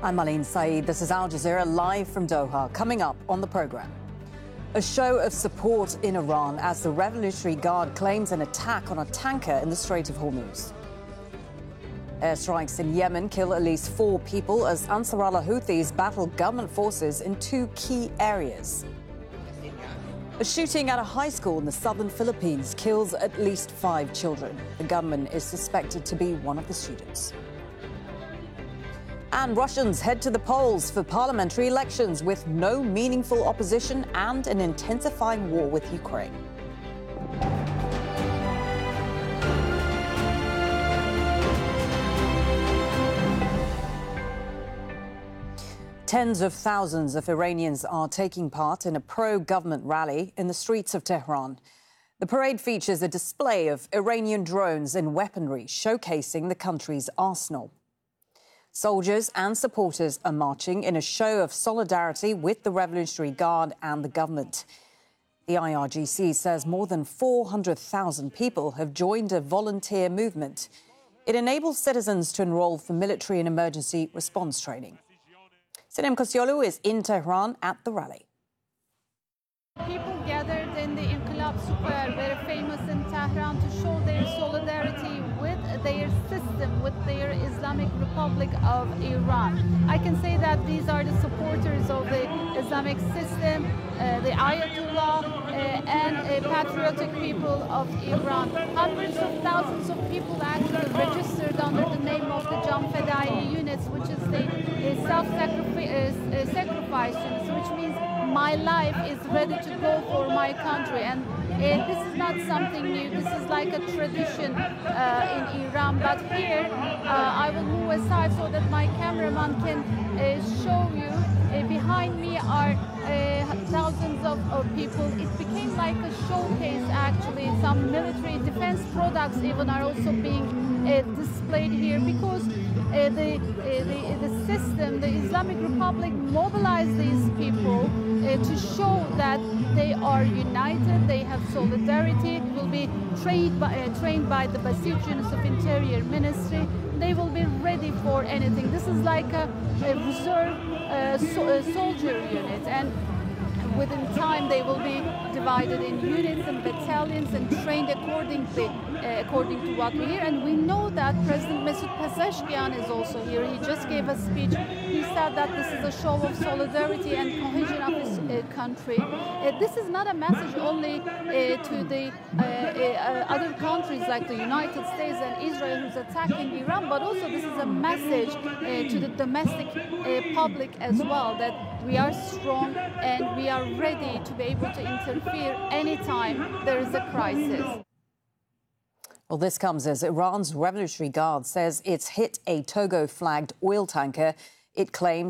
I'm Aline Saeed. This is Al Jazeera live from Doha. Coming up on the programme, a show of support in Iran as the Revolutionary Guard claims an attack on a tanker in the Strait of Hormuz. Airstrikes in Yemen kill at least 4 people as Ansar al-Houthis battle government forces in 2 key areas. A shooting at a high school in the southern Philippines kills at least 5 children. The gunman is suspected to be one of the students. And Russians head to the polls for parliamentary elections with no meaningful opposition and an intensifying war with Ukraine. Tens of thousands of Iranians are taking part in a pro-government rally in the streets of Tehran. The parade features a display of Iranian drones and weaponry showcasing the country's arsenal. Soldiers and supporters are marching in a show of solidarity with the Revolutionary Guard and the government. The IRGC says more than 400,000 people have joined a volunteer movement. It enables citizens to enroll for military and emergency response training. Sinem Kosyolu is in Tehran at the rally. People gathered in the Inqilab Square, very famous in Tehran, to show their solidarity with their system, with their Islamic Republic of Iran. I can say that these are the supporters of the Islamic system, the Ayatollah, and patriotic people of Iran. Hundreds of thousands of people actually registered under the name of the Jan Fedai units, which is the self-sacrifice units, which means my life is ready to go for my country. And this is not something new. This is like a tradition in Iran. But here, I will move aside so that my cameraman can show you. Behind me are thousands of people. It became like a showcase, actually. Some military defense products even are also being displayed here because the system, the Islamic Republic, mobilized these people to show that they are united, they have solidarity, will be trained by the Basij units of Interior Ministry. They will be ready for anything. This is like a reserve soldier unit, and within time they will be divided in units and battalions and trained according to what we hear. And we know that President Mesut Pezeshkian is also here. He just gave a speech. He said that this is a show of solidarity and cohesion of his country. This is not a message only to the other countries like the United States and Israel who's attacking Iran, but also this is a message to the domestic public as well, that we are strong and we are ready to be able to interfere anytime there is a crisis. Well, this comes as Iran's Revolutionary Guard says it's hit a Togo-flagged oil tanker. It claims